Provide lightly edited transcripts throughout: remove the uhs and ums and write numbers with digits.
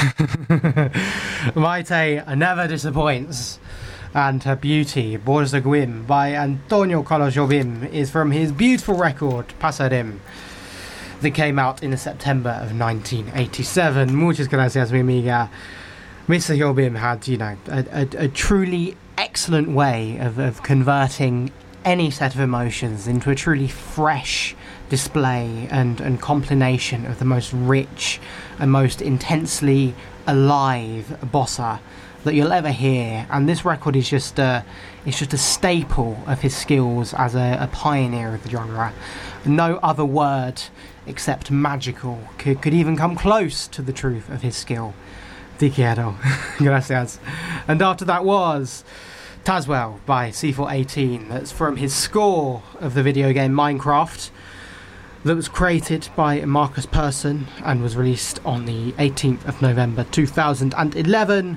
Maite never disappoints, and her beauty, Borza Gwim, by Antonio Carlos Jobim, is from his beautiful record, Pasarim, that came out in September of 1987. Muchas gracias, mi amiga. Mr. Jobim had, a truly excellent way of converting any set of emotions into a truly fresh display and compilation of the most rich and most intensely alive bossa that you'll ever hear. And this record is just a staple of his skills as a pioneer of the genre. No other word except magical could even come close to the truth of his skill. Te quiero. Gracias. And after that was Tazwell by C418. That's from his score of the video game Minecraft, that was created by Marcus Persson and was released on the 18th of November 2011.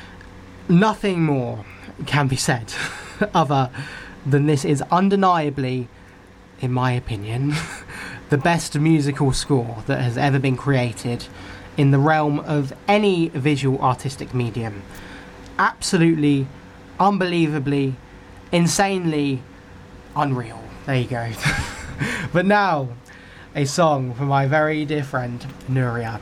Nothing more can be said other than this is undeniably, in my opinion, the best musical score that has ever been created in the realm of any visual artistic medium. Absolutely, unbelievably, insanely unreal. There you go. But now, a song for my very dear friend Nuria.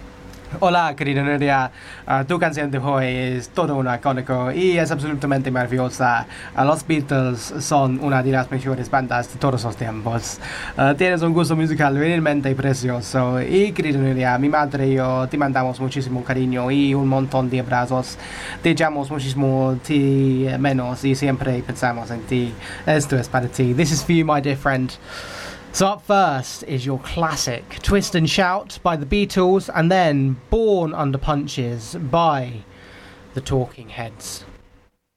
Hola, querida Nuria. Tu canción de hoy es todo un icónico y es absolutamente maravillosa. Los Beatles son una de las mejores bandas de todos los tiempos. Tienes un gusto musical realmente precioso. Y querida Nuria, mi madre y yo te mandamos muchísimo cariño y un montón de abrazos. Te llamo muchísimo, te menos y siempre pensamos en ti. Esto es para ti. This is for you, my dear friend. So up first is your classic Twist and Shout by the Beatles, and then Born Under Punches by the Talking Heads.